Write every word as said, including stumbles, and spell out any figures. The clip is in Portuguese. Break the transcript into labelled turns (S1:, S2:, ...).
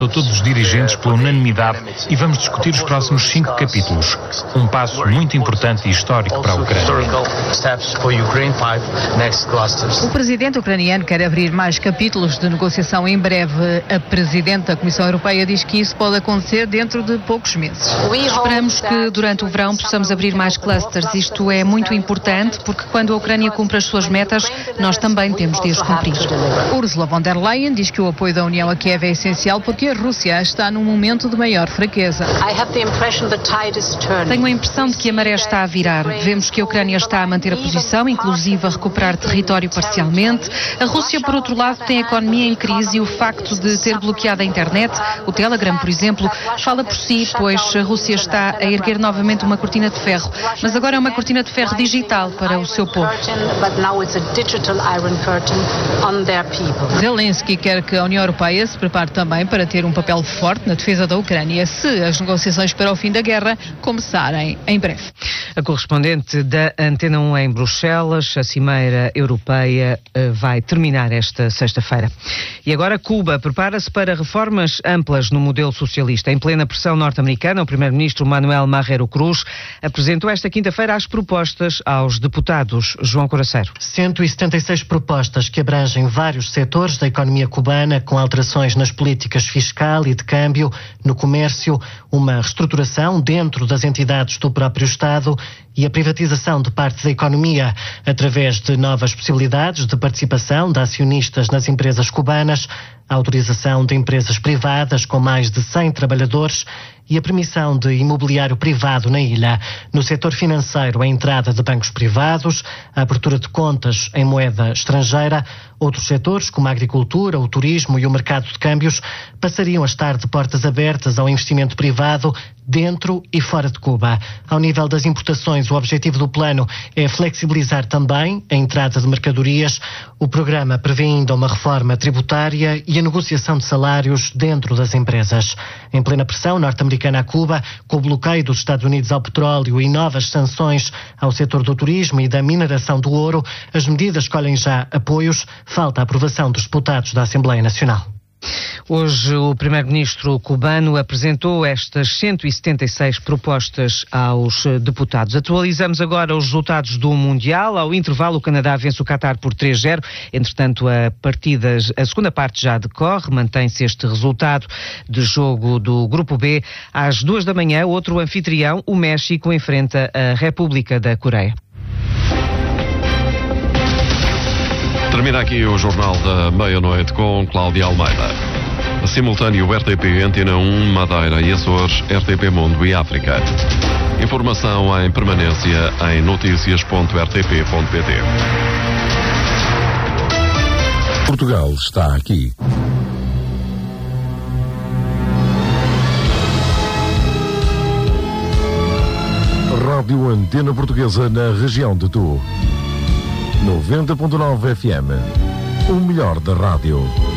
S1: Todos os dirigentes pela unanimidade e vamos discutir os próximos cinco capítulos. Um passo muito importante e histórico para a Ucrânia.
S2: O presidente ucraniano quer abrir mais capítulos de negociação em breve. A presidente da Comissão Europeia diz que isso pode acontecer dentro de poucos meses.
S3: Esperamos que durante o verão possamos abrir mais clusters. Isto é muito importante porque quando a Ucrânia cumpre as suas metas, nós também temos de as cumprir.
S2: Ursula von der Leyen diz que o apoio da União a Kiev é essencial porque a Rússia está num momento de maior fraqueza.
S3: Tenho a impressão de que a maré está a virar. Vemos que a Ucrânia está a manter a posição, inclusive a recuperar território parcialmente. A Rússia, por outro lado, tem a economia em crise e o facto de ter bloqueado a internet, o Telegram, por exemplo, fala por si, pois a Rússia está a erguer novamente uma cortina de ferro. Mas agora é uma cortina de ferro digital para o seu povo.
S2: Zelensky quer que a União Europeia se prepare também para ter um papel forte na defesa da Ucrânia se as negociações para o fim da guerra começarem em breve.
S4: A correspondente da Antena um em Bruxelas, a Cimeira Europeia vai terminar esta sexta-feira. E agora Cuba prepara-se para reformas amplas no modelo socialista. Em plena pressão norte-americana, o primeiro-ministro Manuel Marrero Cruz apresentou esta quinta-feira as propostas aos deputados. João Coraceiro.
S5: cento e setenta e seis propostas que abrangem vários setores da economia cubana, com alterações nas políticas fiscal e de câmbio, no comércio, uma reestruturação dentro das entidades do próprio Estado e a privatização de parte da economia através de novas possibilidades de participação de acionistas nas empresas cubanas, a autorização de empresas privadas com mais de cem trabalhadores e a permissão de imobiliário privado na ilha. No setor financeiro, a entrada de bancos privados, a abertura de contas em moeda estrangeira. Outros setores, como a agricultura, o turismo e o mercado de câmbios, passariam a estar de portas abertas ao investimento privado dentro e fora de Cuba. Ao nível das importações, o objetivo do plano é flexibilizar também a entrada de mercadorias. O programa prevê ainda uma reforma tributária e a negociação de salários dentro das empresas. Em plena pressão norte-americana a Cuba, com o bloqueio dos Estados Unidos ao petróleo e novas sanções ao setor do turismo e da mineração do ouro, as medidas colhem já apoios. Falta a aprovação dos deputados da Assembleia Nacional.
S4: Hoje o primeiro-ministro cubano apresentou estas cento e setenta e seis propostas aos deputados. Atualizamos agora os resultados do Mundial. Ao intervalo, o Canadá vence o Qatar por três a zero. Entretanto, a, partida, a segunda parte já decorre. Mantém-se este resultado de jogo do Grupo B. Às duas da manhã, outro anfitrião, o México, enfrenta a República da Coreia.
S6: Termina aqui o Jornal da Meia-Noite com Cláudia Almeida. Simultâneo R T P, Antena um, Madeira e Açores, R T P Mundo e África. Informação em permanência em notícias ponto r t p ponto p t.
S7: Portugal está aqui. Rádio Antena Portuguesa na região de Tu. noventa ponto nove F M. O melhor da rádio.